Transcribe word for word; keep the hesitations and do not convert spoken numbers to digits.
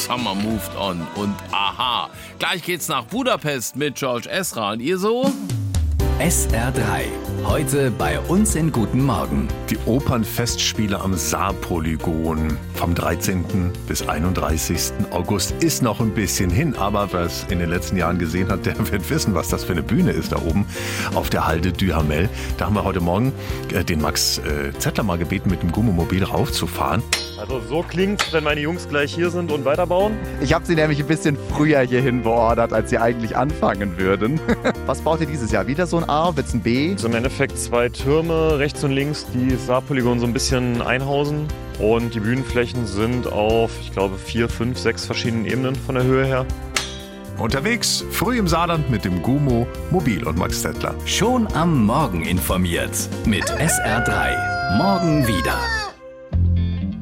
Summer Moved On und Aha. Gleich geht's nach Budapest mit George Ezra. Und ihr so? S R drei. Heute bei uns in Guten Morgen. Die Opernfestspiele am Saarpolygon vom dreizehnten bis einunddreißigsten August ist noch ein bisschen hin, aber wer es in den letzten Jahren gesehen hat, der wird wissen, was das für eine Bühne ist da oben auf der Halde Duhamel. Da haben wir heute Morgen äh, den Max äh, Zettler mal gebeten, mit dem Gummomobil raufzufahren. Also so klingt's, wenn meine Jungs gleich hier sind und weiterbauen. Ich habe sie nämlich ein bisschen früher hierhin beordert, als sie eigentlich anfangen würden. Was baut ihr dieses Jahr? Wieder so ein A? Wird's ein B? Also im Endeffekt zwei Türme, rechts und links, die das Saarpolygon so ein bisschen einhausen. Und die Bühnenflächen sind auf, ich glaube, vier, fünf, sechs verschiedenen Ebenen von der Höhe her. Unterwegs, früh im Saarland mit dem Gummo, Mobil und Max Zettler. Schon am Morgen informiert mit S R drei. Morgen wieder.